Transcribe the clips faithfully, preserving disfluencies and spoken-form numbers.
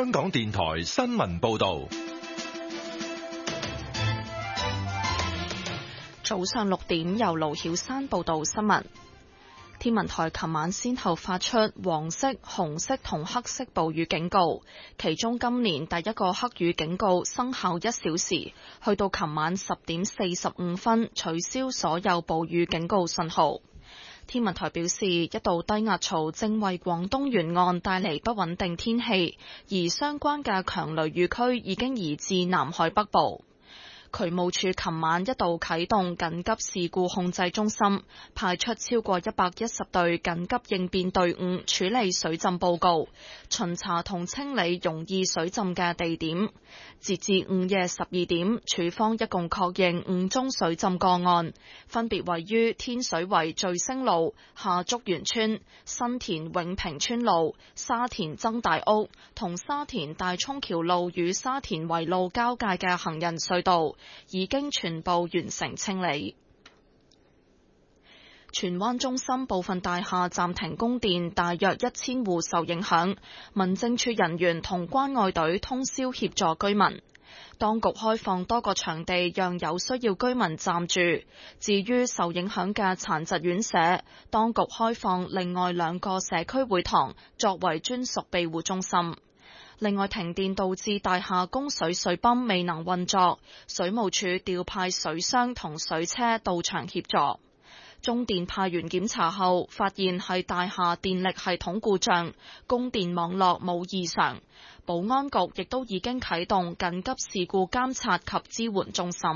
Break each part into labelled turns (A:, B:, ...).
A: 香港電台新聞報道。
B: 早上六點，由盧曉珊報道新聞。天文台琴晚先後發出黃色、紅色同黑色暴雨警告，其中今年第一個黑雨警告生效一小時，去到琴晚十點四十五分取消所有暴雨警告信號。天文台表示，一道低壓槽正為廣東沿岸帶嚟不穩定天氣，而相關嘅強雷雨區已經移至南海北部。渠務署琴晚一度啟動緊急事故控制中心，派出超過一百一十隊緊急應變隊伍處理水浸報告，巡查同清理容易水浸嘅地點。截至午夜十二點，署方一共確認五宗水浸個案，分別位於天水圍聚星路、下竹園村、新田永平村路、沙田曾大屋同沙田大涌橋路與沙田圍路交界嘅行人隧道，已經全部完成清理。荃灣中心部分大廈暫停供電，大約一千戶受影響。民政處人員同關愛隊通宵協助居民。當局開放多個場地，讓有需要居民暫住。至於受影響嘅殘疾院舍，當局開放另外兩個社區會堂作為專屬庇護中心。另外，停電導致大廈供水水泵未能運作，水務署調派水箱同水車到場協助。中電派員檢查後，發現係大廈電力系統故障，供電網絡冇異常。保安局亦都已經啟動緊急事故監察及支援中心。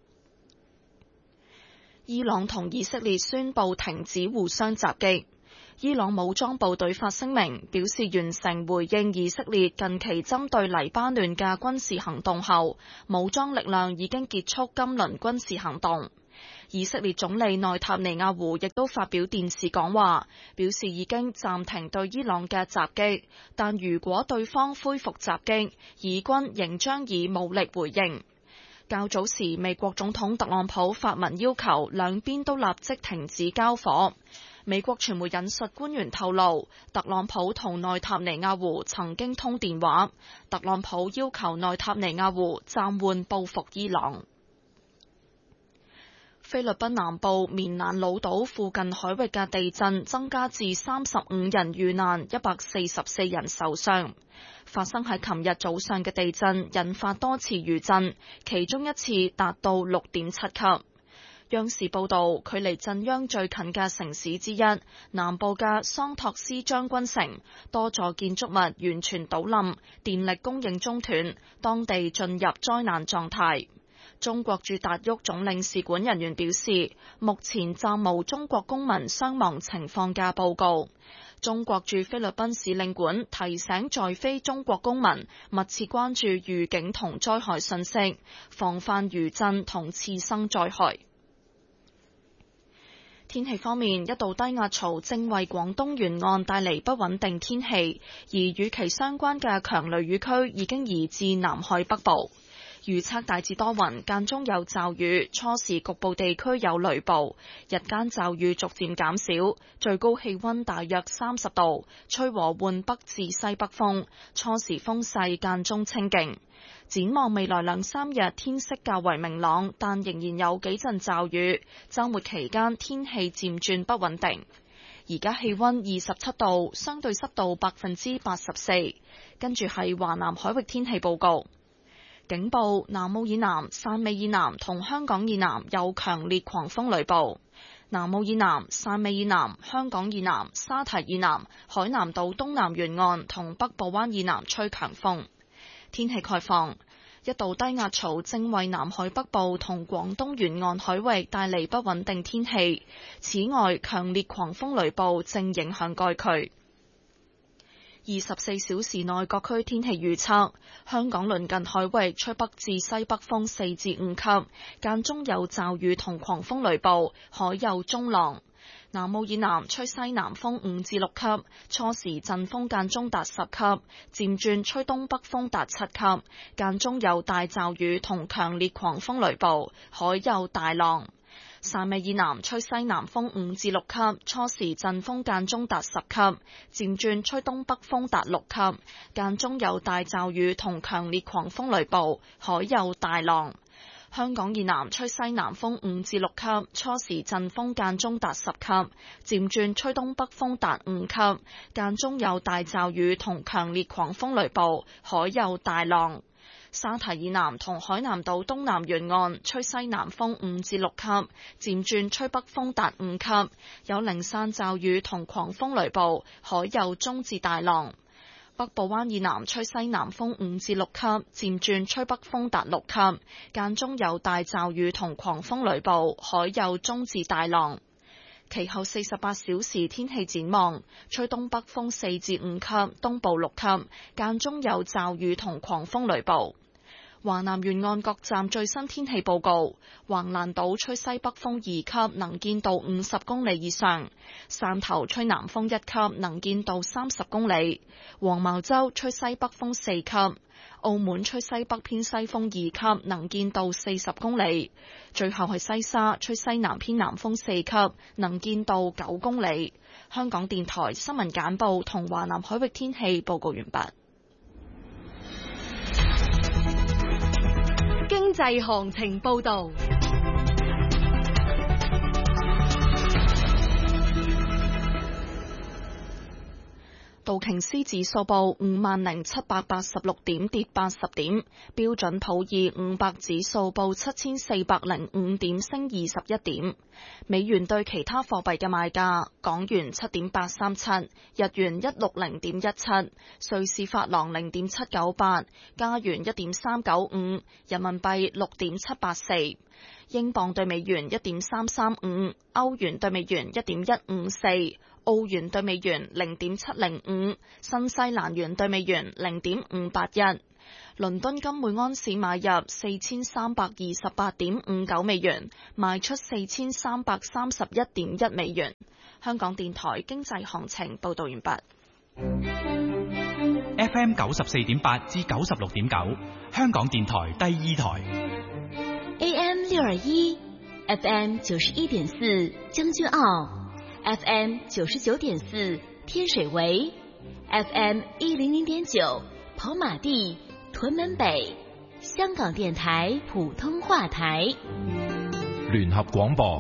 B: 伊朗同以色列宣布停止互相襲擊。伊朗武裝部隊發聲明，表示完成回應以色列近期針對黎巴嫩嘅軍事行動後，武裝力量已經結束今輪軍事行動。以色列總理內塔尼亞胡亦都發表電視講話，表示已經暫停對伊朗嘅襲擊，但如果對方恢復襲擊，以軍仍將以武力回應。較早時，美國總統特朗普發文要求兩邊都立即停止交火。美國傳媒引述官員透露，特朗普同內塔尼亞胡曾經通電話，特朗普要求內塔尼亞胡暫緩報復伊朗。菲律賓南部棉蘭老島附近海域嘅地震增加至三十五人遇難，一百四十四人受傷。發生喺琴日早上嘅地震引發多次餘震，其中一次達到六點七級。央視報道，距離震央最近嘅城市之一，南部嘅桑托斯將軍城，多座建築物完全倒冧，電力供應中斷，當地進入災難狀態。中國駐達沃總領事館人員表示，目前暫無中國公民傷亡情況嘅報告。中國駐菲律賓使領館提醒在菲中國公民密切關注預警同災害信息，防範餘震同次生災害。天氣方面，一道低壓槽正為廣東沿岸帶嚟不穩定天氣，而與其相關嘅強雷雨區已經移至南海北部。預測大致多雲，間中有驟雨，初時局部地區有雷暴，日間驟雨逐漸減少，最高氣溫大約三十度，吹和緩北至西北風，初時風勢間中清勁。展望未來兩三日天色較為明朗，但仍然有幾陣驟雨，週末期間天氣漸轉不穩定。而家氣溫二十七度，相對濕度百分之八十四。跟住係華南海域天氣報告。警報：南澳以南、汕尾以南同香港以南有強烈狂風雷暴。南澳以南、汕尾以南、香港以南、沙堤以南、海南島東南沿岸同北部灣以南吹強風。天氣概況：一道低壓槽正為南海北部同廣東沿岸海域帶嚟不穩定天氣。此外，強烈狂風雷暴正影響該區。二十四小時內各區天氣預測：香港鄰近海域吹北至西北風四至五級，間中有驟雨同狂風雷暴，海有中浪。南澳以南吹西南風五至六級，初時陣風間中達十級，漸轉吹東北風達七級，間中有大驟雨同強烈狂風雷暴，海有大浪。 汕尾以南吹西南風五至六級，初時陣風間中達十級，漸轉吹東北風達六級，間中有大驟雨同強烈狂風雷暴，海有大浪。香港以南吹西南風五至六級，初時陣風間中達十級，漸轉吹東北風達五級，間中有大驟雨同強烈狂風雷暴，海有大浪。沙堤以南同海南島東南沿岸吹西南風五至六級，漸轉吹北風達五級，有零散驟雨同狂風雷暴，海有中至大浪。北部灣以南吹西南風五至六級，漸轉吹北風達六級，間中有大驟雨同狂風雷暴，海有中至大浪。其後四十八小時天氣展望，吹東北風四至五級，東部六級，間中有驟雨同狂風雷暴。華南沿岸各站最新天氣報告：橫瀾島吹西北風二級，能見度五十公里以上；汕頭吹南風一級，能見度三十公里；黃茅洲吹西北風四級；澳門吹西北偏西風二級，能見度四十公里；最後係西沙吹西南偏南風四級，能見度九公里。香港電台新聞簡報同華南海域天氣報告完畢。
C: 經濟行情報道。
B: 道瓊斯指數報五萬零七百八十六點，跌八十點；標準普爾五百指數報七千四百零五點，升二十一點。美元對其他貨幣嘅賣價：港元七點八三七，日元一六零點一七，瑞士法郎零點七九八，加元一點三九五，人民幣六點七八四。英鎊對美元一點三三五，歐元對美元一點一五四，澳元對美元零點七零五，新西蘭元對美元零點五八一。倫敦金每安士買入四千三百二十八點五九美元，賣出四千三百三十一點一美元。香港電台經濟行情報道完畢。
D: F M 九十四點八至九十六點九，香港電台第二台。
C: A M 六二一 ，F M 九十一點四將軍澳 ，F M 九十九點四天水圍 ，F M 一零零點九跑馬地屯門北，香港電台普通話台。
A: 聯合廣播。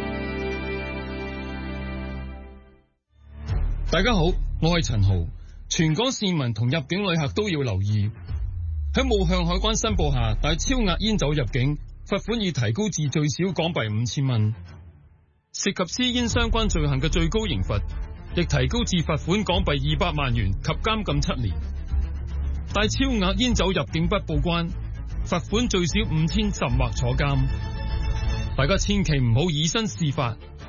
E: 大家好，我係陳豪，全港市民同入境旅客都要留意，喺冇向海關申報下帶超額煙酒入境，罰款已提高至最少港幣五千蚊，涉及私煙相關罪行嘅最高刑罰亦提高至罰款港幣二百萬元及監禁七年。帶超額煙酒入境不報關，罰款最少五千甚或坐監。大家千祈唔好以身試法，